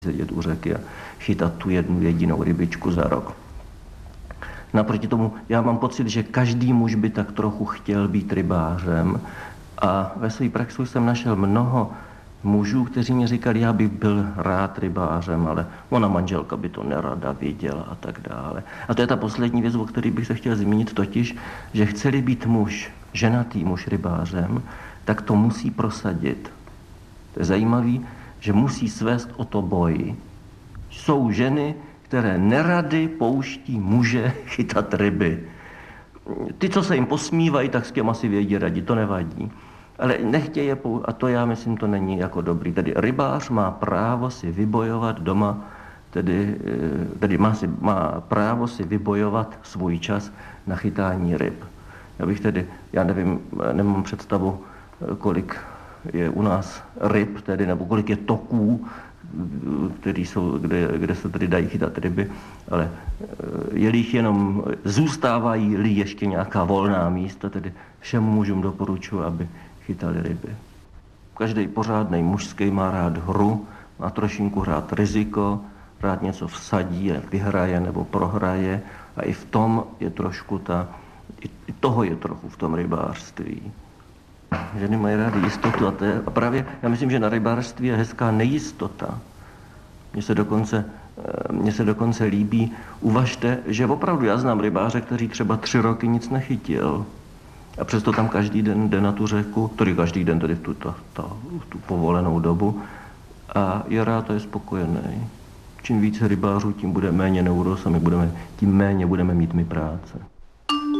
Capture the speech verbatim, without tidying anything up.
sedět u řeky a chytat tu jednu jedinou rybičku za rok. Naproti tomu já mám pocit, že každý muž by tak trochu chtěl být rybářem a ve své praxi jsem našel mnoho mužů, kteří mi říkali, já bych byl rád rybářem, ale ona manželka by to nerada viděla a tak dále. A to je ta poslední věc, o které bych se chtěl zmínit, totiž, že chce-li být muž, ženatý muž rybářem, tak to musí prosadit. To je zajímavý, že musí svést o to boj. Jsou ženy, které nerady pouští muže chytat ryby. Ty, co se jim posmívají, tak s těm asi vědí radit, to nevadí. Ale nechtějí je pou... a to já myslím, to není jako dobrý. Tedy rybář má právo si vybojovat doma, tedy, tedy má, si, má právo si vybojovat svůj čas na chytání ryb. Já bych tedy, já nevím, nemám představu, kolik je u nás ryb, tedy, nebo kolik je toků, který jsou, kde, kde se tedy dají chytat ryby, ale je-li jich jenom, zůstávají-li ještě nějaká volná místa, tedy všem mužům doporučuji, aby chytali ryby. Každý pořádný mužský má rád hru, má trošinku rád riziko, rád něco vsadí, vyhraje nebo prohraje a i v tom je trošku ta, i toho je trochu v tom rybářství. Ženy mají rády jistotu a, to je, a právě já myslím, že na rybářství je hezká nejistota. Mně se dokonce, mně se dokonce líbí, uvažte, že opravdu já znám rybáře, který třeba tři roky nic nechytil. A přesto tam každý den jde na tu řeku, tedy každý den tedy v tu, ta, ta, tu povolenou dobu a je rád a je spokojený. Čím více rybářů, tím bude méně neuros a my budeme, tím méně budeme mít my práce.